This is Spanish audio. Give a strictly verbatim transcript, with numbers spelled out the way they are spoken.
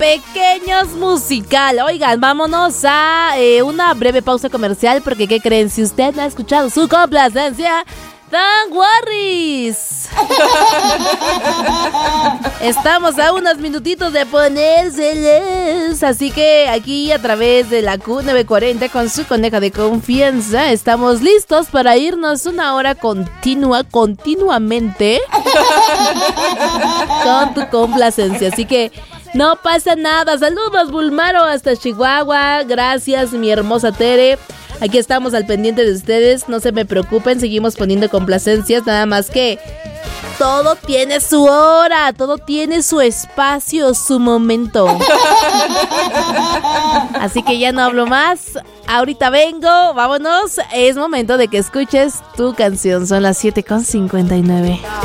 Pequeños Musical. Oigan, vámonos a eh, una breve pausa comercial porque ¿qué creen? Si usted no ha escuchado su complacencia, don't worries. Estamos a unos minutitos de ponérseles, así que aquí a través de la Q novecientos cuarenta con su coneja de confianza estamos listos para irnos una hora continua, continuamente con tu complacencia, así que no pasa nada. Saludos, Bulmaro, hasta Chihuahua. Gracias, mi hermosa Tere. Aquí estamos al pendiente de ustedes. No se me preocupen, seguimos poniendo complacencias. Nada más que todo tiene su hora, todo tiene su espacio, su momento. Así que ya no hablo más. Ahorita vengo, vámonos. Es momento de que escuches tu canción. Son las siete con cincuenta y nueve.